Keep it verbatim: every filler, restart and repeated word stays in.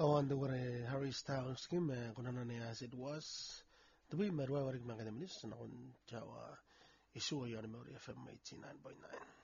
Awanda ware Harry Styles kim kunana as it was. The way Marwa warig mga kanamis na kun jawa isu ayan mo F M eighty nine point nine.